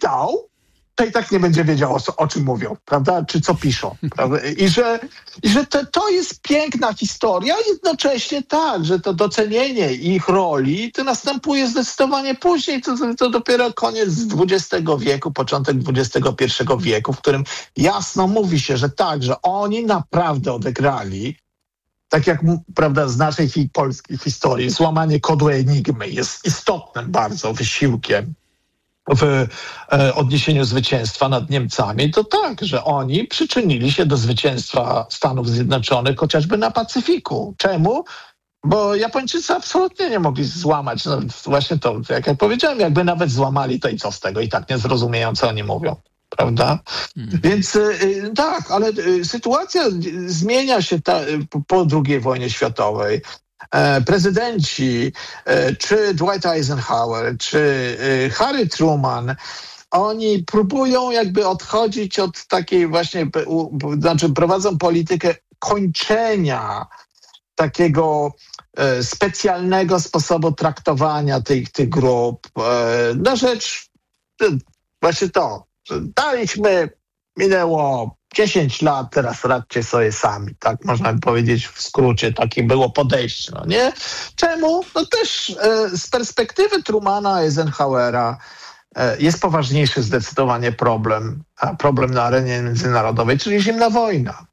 czytał, to i tak nie będzie wiedział, o czym mówią, prawda? Czy co piszą, prawda? I że to jest piękna historia, jednocześnie tak, że to docenienie ich roli to następuje zdecydowanie później, to dopiero koniec XX wieku, początek XXI wieku, w którym jasno mówi się, że tak, że oni naprawdę odegrali, tak jak, prawda, z naszej polskiej historii, złamanie kodu Enigmy jest istotnym bardzo wysiłkiem w odniesieniu zwycięstwa nad Niemcami, to tak, że oni przyczynili się do zwycięstwa Stanów Zjednoczonych chociażby na Pacyfiku. Czemu? Bo Japończycy absolutnie nie mogli złamać. No, właśnie to, jak powiedziałem, jakby nawet złamali, to i co z tego? I tak nie zrozumieją, co oni mówią. Prawda? Więc tak, ale sytuacja zmienia się po II wojnie światowej. Prezydenci, czy Dwight Eisenhower, czy Harry Truman, oni próbują jakby odchodzić od takiej właśnie, znaczy prowadzą politykę kończenia takiego specjalnego sposobu traktowania tych grup na rzecz właśnie to, że daliśmy, minęło 10 lat, teraz radźcie sobie sami, tak można by powiedzieć w skrócie, takie było podejście, no nie? Czemu? No też z perspektywy Trumana, Eisenhowera jest poważniejszy zdecydowanie problem na arenie międzynarodowej, czyli zimna wojna.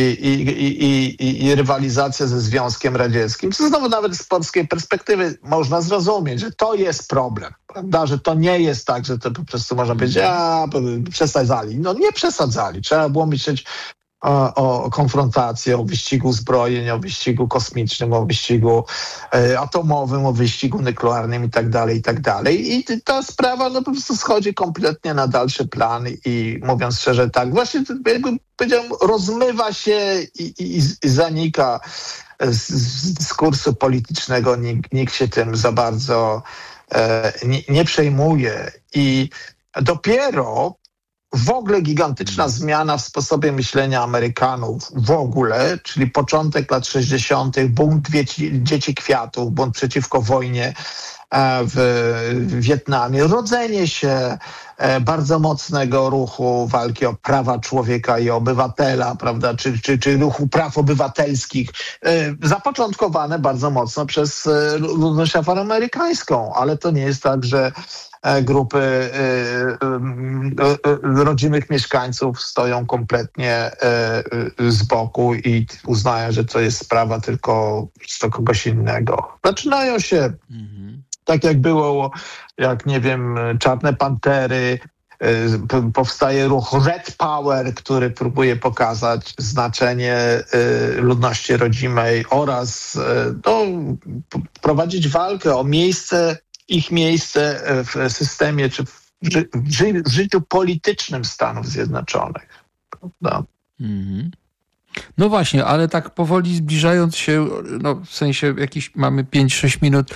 I rywalizacja ze Związkiem Radzieckim. Co znowu nawet z polskiej perspektywy można zrozumieć, że to jest problem, prawda? Że to nie jest tak, że to po prostu można powiedzieć, przesadzali. No nie przesadzali. Trzeba było myśleć o konfrontacji, o wyścigu zbrojeń, o wyścigu kosmicznym, o wyścigu atomowym, o wyścigu nuklearnym i tak dalej, i tak dalej. I ta sprawa no po prostu schodzi kompletnie na dalszy plan i mówiąc szczerze tak, właśnie jakby powiedziałem, rozmywa się i zanika z dyskursu politycznego. Nikt się tym za bardzo nie przejmuje i dopiero w ogóle gigantyczna zmiana w sposobie myślenia Amerykanów w ogóle, czyli początek lat 60., bunt Dzieci Kwiatów, bunt przeciwko wojnie w Wietnamie, rodzenie się bardzo mocnego ruchu walki o prawa człowieka i obywatela, prawda, czy ruchu praw obywatelskich, zapoczątkowane bardzo mocno przez ludność afroamerykańską, ale to nie jest tak, że grupy rodzimych mieszkańców stoją kompletnie z boku i uznają, że to jest sprawa tylko kogoś innego. Zaczynają się, tak jak było, jak nie wiem, Czarne Pantery, powstaje ruch Red Power, który próbuje pokazać znaczenie ludności rodzimej oraz prowadzić walkę o ich miejsce w systemie czy w życiu politycznym Stanów Zjednoczonych. Prawda? No właśnie, ale tak powoli zbliżając się, no w sensie jakieś mamy 5-6 minut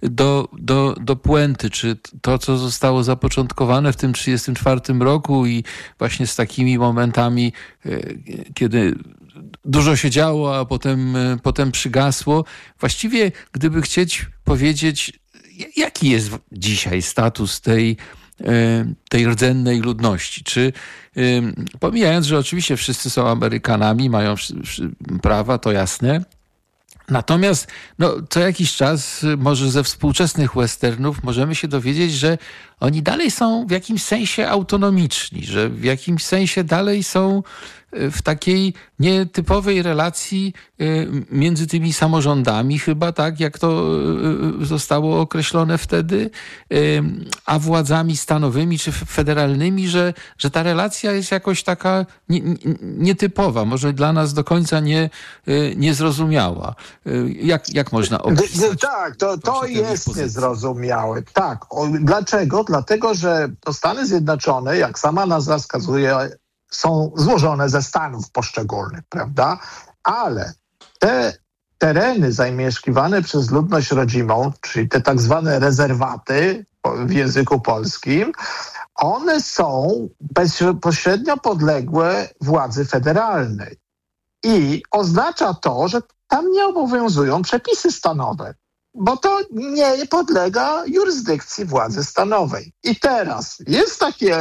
do puenty, czy to, co zostało zapoczątkowane w tym 1934 roku i właśnie z takimi momentami, kiedy dużo się działo, a potem przygasło. Właściwie, gdyby chcieć powiedzieć, jaki jest dzisiaj status tej rdzennej ludności? Czy pomijając, że oczywiście wszyscy są Amerykanami, mają prawa, to jasne. Natomiast co jakiś czas, może ze współczesnych westernów, możemy się dowiedzieć, że oni dalej są w jakimś sensie autonomiczni, że w jakimś sensie dalej są w takiej nietypowej relacji między tymi samorządami, chyba tak, jak to zostało określone wtedy, a władzami stanowymi czy federalnymi, że ta relacja jest jakoś taka nietypowa, może dla nas do końca niezrozumiała. Jak można opisać? Tak, to jest niezrozumiałe. Tak. Dlaczego? Dlatego, że Stany Zjednoczone, jak sama nazwa wskazuje, są złożone ze stanów poszczególnych, prawda? Ale te tereny zamieszkiwane przez ludność rodzimą, czyli te tak zwane rezerwaty w języku polskim, one są bezpośrednio podległe władzy federalnej. I oznacza to, że tam nie obowiązują przepisy stanowe, bo to nie podlega jurysdykcji władzy stanowej. I teraz jest takie